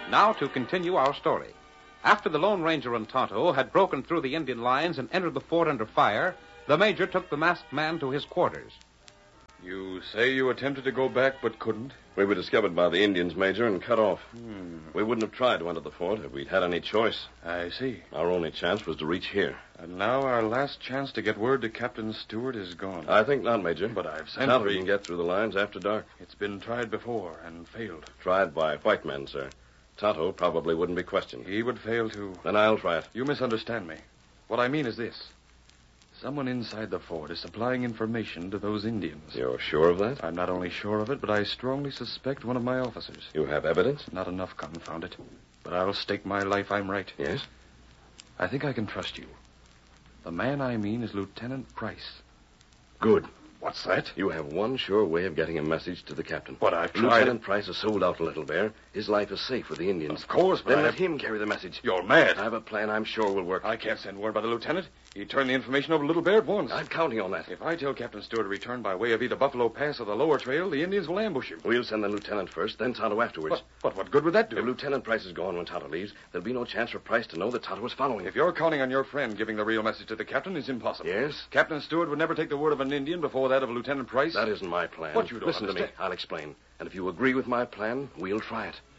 Now to continue our story. After the Lone Ranger and Tonto had broken through the Indian lines and entered the fort under fire, the Major took the masked man to his quarters. You say you attempted to go back but couldn't? We were discovered by the Indians, Major, and cut off. We wouldn't have tried to enter the fort if we'd had any choice. I see. Our only chance was to reach here. And now our last chance to get word to Captain Stewart is gone. I think not, Major. But I've sent Tonto for can get through the lines after dark. It's been tried before and failed. Tried by white men, sir. Tonto probably wouldn't be questioned. He would fail too. Then I'll try it. You misunderstand me. What I mean is this. Someone inside the fort is supplying information to those Indians. You're sure of that? I'm not only sure of it, but I strongly suspect one of my officers. You have evidence? Not enough, confound it. But I'll stake my life I'm right. Yes? I think I can trust you. The man I mean is Lieutenant Price. Good. What's that? You have one sure way of getting a message to the captain. But I've tried. Lieutenant Price has sold out Little Bear. His life is safe with the Indians. Of course, but then let him carry the message. You're mad. I have a plan I'm sure will work. I can't send word by the lieutenant. He'd turn the information over to Little Bear at once. I'm counting on that. If I tell Captain Stewart to return by way of either Buffalo Pass or the lower trail, the Indians will ambush him. We'll send the lieutenant first, then Tonto afterwards. But what good would that do? If Lieutenant Price is gone when Tonto leaves, there'll be no chance for Price to know that Tonto is following. If you're counting on your friend giving the real message to the captain, it's impossible. Yes? Captain Stewart would never take the word of an Indian before that of Lieutenant Price. That isn't my plan. What you don't Listen to me. understand. I'll explain. And if you agree with my plan, we'll try it.